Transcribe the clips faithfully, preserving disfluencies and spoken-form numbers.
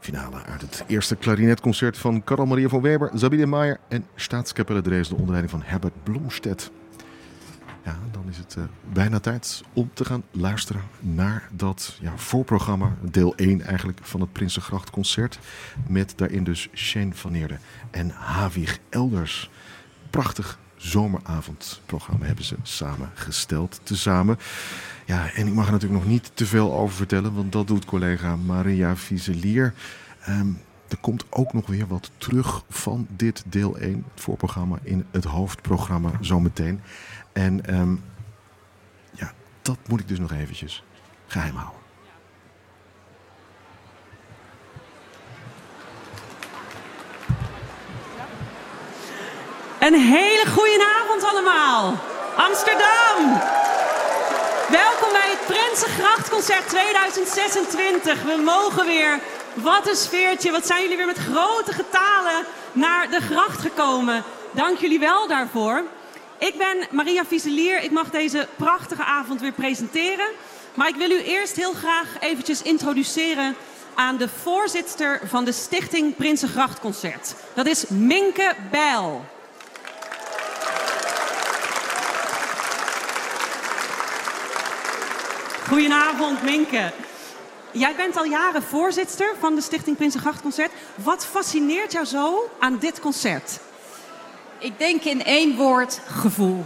Finale uit het eerste klarinetconcert van Karl Maria von Weber, Sabine Mayer en Staatskapelle Dresden onder leiding van Herbert Blomstedt. Ja, dan is het uh, bijna tijd om te gaan luisteren naar dat ja, voorprogramma, deel één eigenlijk van het Prinsengrachtconcert. Met daarin dus Shane van Neerden en Havig Elders. Prachtig zomeravondprogramma hebben ze samengesteld, tezamen. Ja, en ik mag er natuurlijk nog niet te veel over vertellen, want dat doet collega Maria Viezelier. Um, er komt ook nog weer wat terug van dit deel één, het voorprogramma, in het hoofdprogramma zometeen. En um, ja, dat moet ik dus nog eventjes geheim houden. Een hele goede avond allemaal. Amsterdam. Welkom bij het Prinsengrachtconcert tweeduizend zesentwintig. We mogen weer. Wat een sfeertje. Wat zijn jullie weer met grote getalen naar de gracht gekomen. Dank jullie wel daarvoor. Ik ben Maria Viezelier. Ik mag deze prachtige avond weer presenteren. Maar ik wil u eerst heel graag eventjes introduceren aan de voorzitter van de Stichting Prinsengrachtconcert. Dat is Minke Bijl. Goedenavond, Minke. Jij bent al jaren voorzitter van de Stichting Prinsengrachtconcert. Wat fascineert jou zo aan dit concert? Ik denk in één woord, gevoel.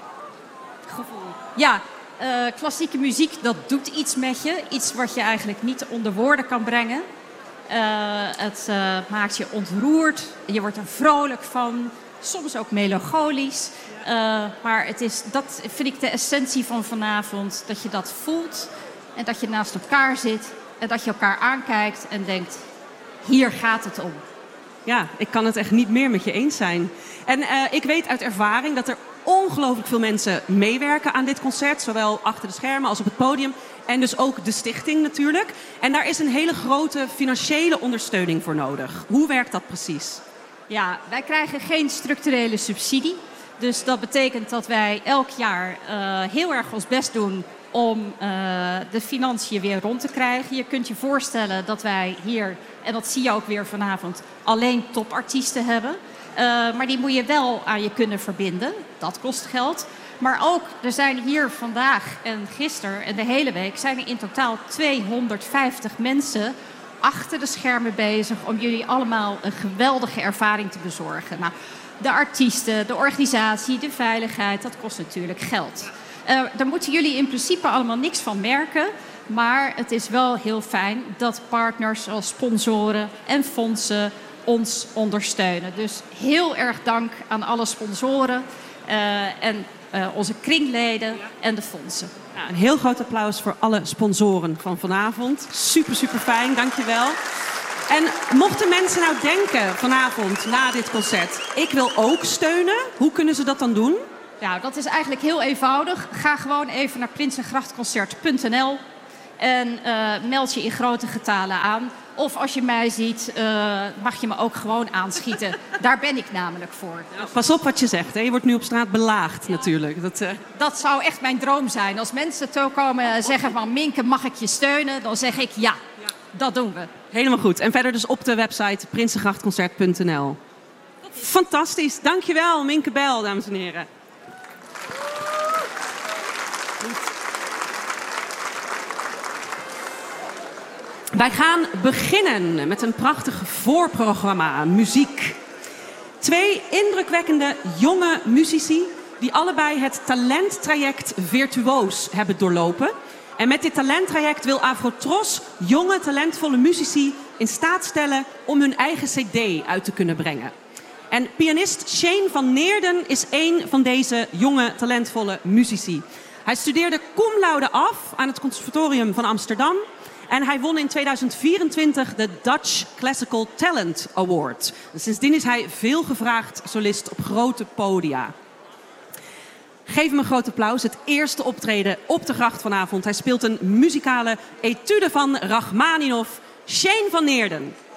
Gevoel. Ja, uh, klassieke muziek, dat doet iets met je. Iets wat je eigenlijk niet onder woorden kan brengen. Uh, het uh, maakt je ontroerd. Je wordt er vrolijk van. Soms ook melancholisch. Uh, maar het is, dat vind ik de essentie van vanavond. Dat je dat voelt. En dat je naast elkaar zit. En dat je elkaar aankijkt en denkt, hier gaat het om. Ja, ik kan het echt niet meer met je eens zijn. En uh, ik weet uit ervaring dat er ongelooflijk veel mensen meewerken aan dit concert. Zowel achter de schermen als op het podium. En dus ook de stichting natuurlijk. En daar is een hele grote financiële ondersteuning voor nodig. Hoe werkt dat precies? Ja, wij krijgen geen structurele subsidie. Dus dat betekent dat wij elk jaar uh, heel erg ons best doen om uh, de financiën weer rond te krijgen. Je kunt je voorstellen dat wij hier, en dat zie je ook weer vanavond, alleen topartiesten hebben. Uh, maar die moet je wel aan je kunnen verbinden. Dat kost geld. Maar ook, er zijn hier vandaag en gisteren en de hele week zijn er in totaal tweehonderdvijftig mensen achter de schermen bezig om jullie allemaal een geweldige ervaring te bezorgen. Nou, de artiesten, de organisatie, de veiligheid, dat kost natuurlijk geld. Uh, daar moeten jullie in principe allemaal niks van merken. Maar het is wel heel fijn dat partners zoals sponsoren en fondsen ons ondersteunen. Dus heel erg dank aan alle sponsoren uh, en uh, onze kringleden en de fondsen. Ja, een heel groot applaus voor alle sponsoren van vanavond. Super, super fijn, dankjewel. En mochten mensen nou denken vanavond na dit concert, ik wil ook steunen, hoe kunnen ze dat dan doen? Nou, dat is eigenlijk heel eenvoudig. Ga gewoon even naar prinsengrachtconcert punt n l en uh, meld je in grote getalen aan. Of als je mij ziet, uh, mag je me ook gewoon aanschieten. Daar ben ik namelijk voor. Ja, pas op wat je zegt, hè? Je wordt nu op straat belaagd ja. natuurlijk. Dat, uh... dat zou echt mijn droom zijn. Als mensen toe komen en zeggen van Minke, mag ik je steunen? Dan zeg ik ja, ja. Dat doen we. Helemaal goed. En verder dus op de website prinsengrachtconcert punt n l. Fantastisch. Dankjewel, Minke Bijl, dames en heren. Wij gaan beginnen met een prachtig voorprogramma, muziek. Twee indrukwekkende jonge muzici die allebei het talenttraject Virtuoos hebben doorlopen. En met dit talenttraject wil Afrotros jonge talentvolle muzici in staat stellen om hun eigen cd uit te kunnen brengen. En pianist Shane van Neerden is één van deze jonge talentvolle muzici. Hij studeerde cum laude af aan het Conservatorium van Amsterdam. En hij won in tweeduizend vierentwintig de Dutch Classical Talent Award. En sindsdien is hij veelgevraagd solist op grote podia. Geef hem een groot applaus. Het eerste optreden op de gracht vanavond. Hij speelt een muzikale etude van Rachmaninov, Shane van Neerden.